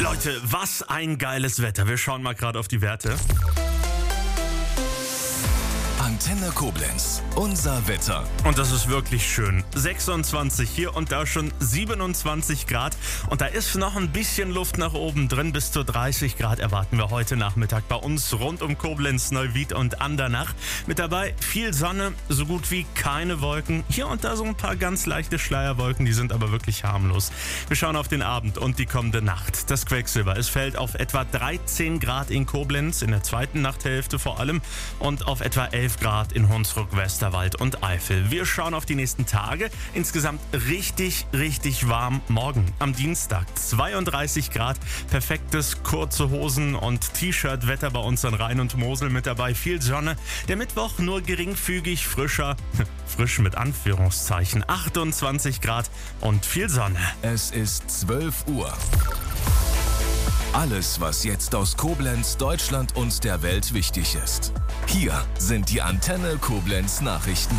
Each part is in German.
Leute, was ein geiles Wetter. Wir schauen mal gerade auf die Werte. Antenne Koblenz, unser Wetter. Und das ist wirklich schön. 26 hier und da schon 27 Grad. Und da ist noch ein bisschen Luft nach oben drin. Bis zu 30 Grad erwarten wir heute Nachmittag bei uns rund um Koblenz, Neuwied und Andernach. Mit dabei viel Sonne, so gut wie keine Wolken. Hier und da so ein paar ganz leichte Schleierwolken, die sind aber wirklich harmlos. Wir schauen auf den Abend und die kommende Nacht. Das Quecksilber, es fällt auf etwa 13 Grad in Koblenz, in der zweiten Nachthälfte vor allem, und auf etwa 11 Grad in Hunsrück, Westerwald und Eifel. Wir schauen auf die nächsten Tage. Insgesamt richtig warm. Morgen am Dienstag 32 Grad. Perfektes kurze Hosen und T-Shirt-Wetter bei uns an Rhein und Mosel mit dabei. Viel Sonne. Der Mittwoch nur geringfügig frischer. Frisch mit Anführungszeichen. 28 Grad und viel Sonne. Es ist 12 Uhr. Alles, was jetzt aus Koblenz, Deutschland und der Welt wichtig ist. Hier sind die Antenne Koblenz Nachrichten.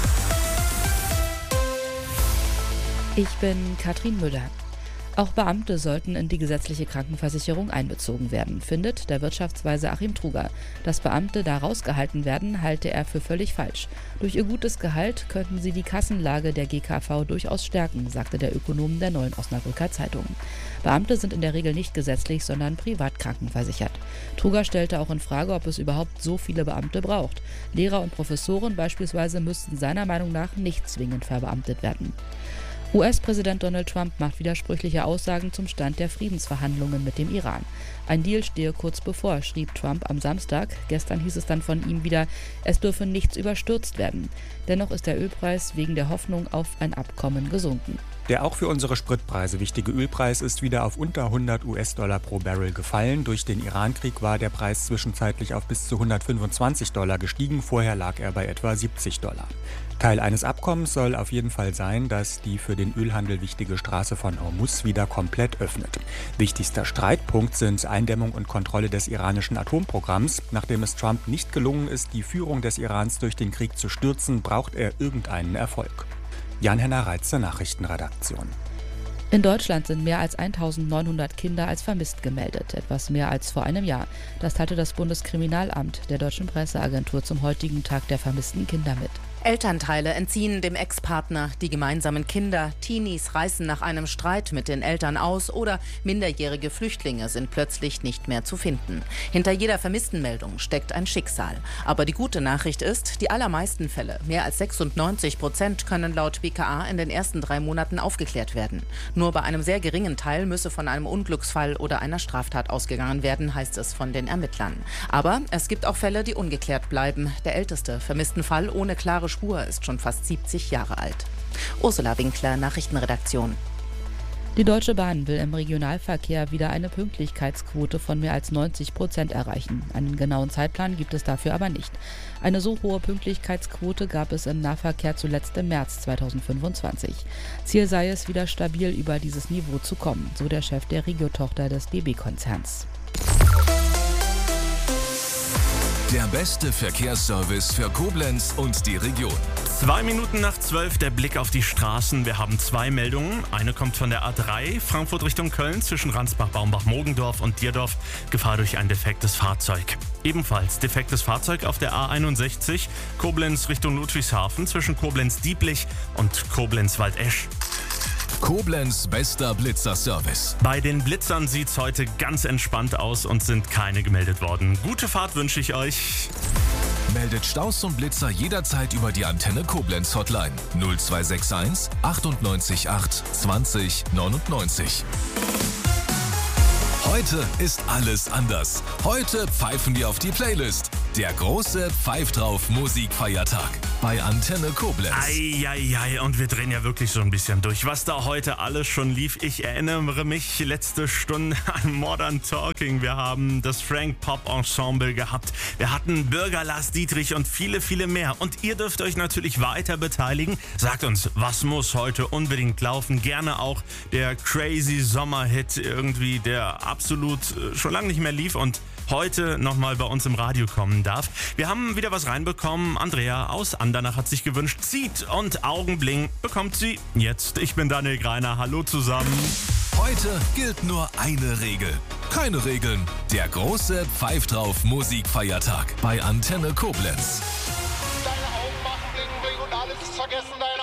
Ich bin Katrin Müller. Auch Beamte sollten in die gesetzliche Krankenversicherung einbezogen werden, findet der Wirtschaftsweise Achim Truger. Dass Beamte da rausgehalten werden, halte er für völlig falsch. Durch ihr gutes Gehalt könnten sie die Kassenlage der GKV durchaus stärken, sagte der Ökonom der Neuen Osnabrücker Zeitung. Beamte sind in der Regel nicht gesetzlich, sondern privat krankenversichert. Truger stellte auch in Frage, ob es überhaupt so viele Beamte braucht. Lehrer und Professoren beispielsweise müssten seiner Meinung nach nicht zwingend verbeamtet werden. US-Präsident Donald Trump macht widersprüchliche Aussagen zum Stand der Friedensverhandlungen mit dem Iran. Ein Deal stehe kurz bevor, schrieb Trump am Samstag. Gestern hieß es dann von ihm wieder, es dürfe nichts überstürzt werden. Dennoch ist der Ölpreis wegen der Hoffnung auf ein Abkommen gesunken. Der auch für unsere Spritpreise wichtige Ölpreis ist wieder auf unter 100 US-Dollar pro Barrel gefallen. Durch den Irankrieg war der Preis zwischenzeitlich auf bis zu 125 Dollar gestiegen. Vorher lag er bei etwa 70 Dollar. Teil eines Abkommens soll auf jeden Fall sein, dass die für den Ölhandel wichtige Straße von Hormuz wieder komplett öffnet. Wichtigster Streitpunkt sind Eindämmung und Kontrolle des iranischen Atomprogramms. Nachdem es Trump nicht gelungen ist, die Führung des Irans durch den Krieg zu stürzen, braucht er irgendeinen Erfolg. Jan-Henner Reitze, Nachrichtenredaktion. In Deutschland sind mehr als 1900 Kinder als vermisst gemeldet, etwas mehr als vor einem Jahr. Das teilte das Bundeskriminalamt der Deutschen Presseagentur zum heutigen Tag der vermissten Kinder mit. Elternteile entziehen dem Ex-Partner die gemeinsamen Kinder. Teenies reißen nach einem Streit mit den Eltern aus oder minderjährige Flüchtlinge sind plötzlich nicht mehr zu finden. Hinter jeder Vermisstenmeldung steckt ein Schicksal. Aber die gute Nachricht ist, die allermeisten Fälle, mehr als 96%, können laut BKA in den ersten 3 Monaten aufgeklärt werden. Nur bei einem sehr geringen Teil müsse von einem Unglücksfall oder einer Straftat ausgegangen werden, heißt es von den Ermittlern. Aber es gibt auch Fälle, die ungeklärt bleiben. Der älteste vermissten Fall ohne klare Spur ist schon fast 70 Jahre alt. Ursula Winkler, Nachrichtenredaktion. Die Deutsche Bahn will im Regionalverkehr wieder eine Pünktlichkeitsquote von mehr als 90% erreichen. Einen genauen Zeitplan gibt es dafür aber nicht. Eine so hohe Pünktlichkeitsquote gab es im Nahverkehr zuletzt im März 2025. Ziel sei es, wieder stabil über dieses Niveau zu kommen, so der Chef der Regio-Tochter des DB-Konzerns. Der beste Verkehrsservice für Koblenz und die Region. 2 Minuten nach 12, der Blick auf die Straßen. Wir haben 2 Meldungen. Eine kommt von der A3, Frankfurt Richtung Köln, zwischen Ransbach, Baumbach, Mogendorf und Dierdorf. Gefahr durch ein defektes Fahrzeug. Ebenfalls defektes Fahrzeug auf der A61, Koblenz Richtung Ludwigshafen, zwischen Koblenz-Dieblich und Koblenz-Waldesch. Koblenz bester Blitzerservice. Bei den Blitzern sieht's heute ganz entspannt aus und sind keine gemeldet worden. Gute Fahrt wünsche ich euch. Meldet Staus und Blitzer jederzeit über die Antenne Koblenz Hotline 0261 98 8 20 99. Heute ist alles anders. Heute pfeifen wir auf die Playlist. Der große Pfeif drauf Musikfeiertag bei Antenne Koblenz. Eieiei, und wir drehen ja wirklich so ein bisschen durch, was da heute alles schon lief. Ich erinnere mich letzte Stunde an Modern Talking. Wir haben das Frank Pop Ensemble gehabt. Wir hatten Bürger Lars Dietrich und viele mehr. Und ihr dürft euch natürlich weiter beteiligen. Sagt uns, was muss heute unbedingt laufen? Gerne auch der crazy Sommerhit irgendwie, der absolut schon lange nicht mehr lief und heute nochmal bei uns im Radio kommen darf. Wir haben wieder was reinbekommen. Andrea aus Andernach hat sich gewünscht. Zieht und Augenbling bekommt sie jetzt. Ich bin Daniel Greiner. Hallo zusammen. Heute gilt nur eine Regel. Keine Regeln. Der große Pfeif drauf Musikfeiertag bei Antenne Koblenz. Deine Augen machen bling bling und alles ist vergessen.